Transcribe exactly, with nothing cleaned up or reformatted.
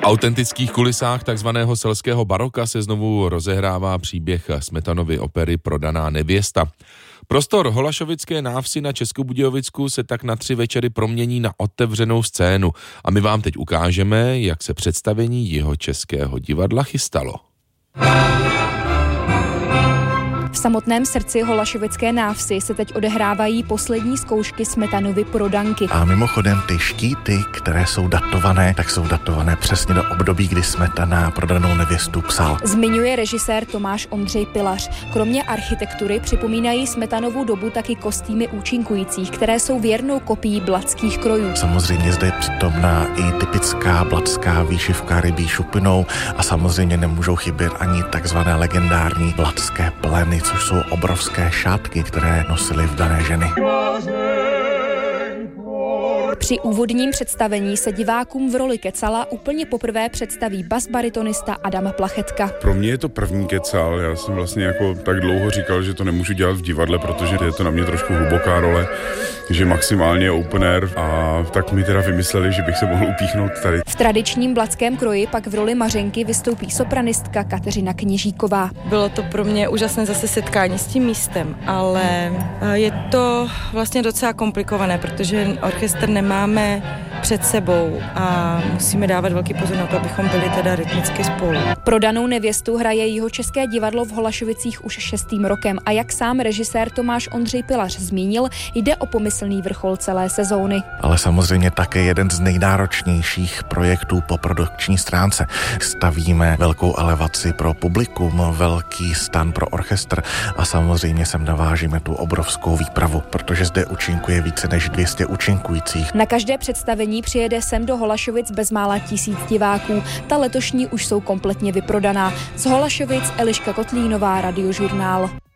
autentických kulisách takzvaného selského baroka se znovu rozehrává příběh Smetanovy opery Prodaná nevěsta. Prostor Holašovické návsi na Českobudějovicku se tak na tři večery promění na otevřenou scénu a my vám teď ukážeme, jak se představení Jihočeského divadla chystalo. V samotném srdci Holašovické návsi se teď odehrávají poslední zkoušky Smetanovy Prodanky. A mimochodem ty štíty, které jsou datované, tak jsou datované přesně do období, kdy Smetana Prodanou nevěstu psal. Zmiňuje režisér Tomáš Ondřej Pilař. Kromě architektury připomínají Smetanovu dobu taky kostýmy účinkujících, které jsou věrnou kopií blatských krojů. Samozřejmě zde je přítomná i typická blatská výšivka rybí šupinou a samozřejmě nemůžou chybět ani takzvané legendární blatské pleny, což jsou obrovské šátky, které nosily v dané ženy. Při úvodním představení se divákům v roli Kecala úplně poprvé představí basbaritonista Adam Plachetka. Pro mě je to první Kecal, já jsem vlastně jako tak dlouho říkal, že to nemůžu dělat v divadle, protože je to na mě trošku hluboká role, že maximálně open air a tak mi teda vymysleli, že bych se mohl upíchnout tady. V tradičním blatském kroji pak v roli Mařenky vystoupí sopranistka Kateřina Kněžíková. Bylo to pro mě úžasné zase setkání s tím místem, ale je to vlastně docela komplikované, protože orchestr nemáme před sebou a musíme dávat velký pozor na to, abychom byli teda rytmicky spolu. Prodanou nevěstu hraje Jihočeské divadlo v Holašovicích už šestým rokem a jak sám režisér Tomáš Ondřej Pilař zmínil, jde o pomyslný vrchol celé sezóny. Ale samozřejmě také jeden z nejnáročnějších projektů po produkční stránce. Stavíme velkou elevaci pro publikum, velký stan pro orchestr a samozřejmě sem navážíme tu obrovskou výpravu, protože zde účinkuje více než dvě stě účinkujících. Na každé představení přijede sem do Holašovic bezmála tisíc diváků. Ta letošní už jsou kompletně vyprodaná. Z Holašovic Eliška Kotlínová, Radiožurnál.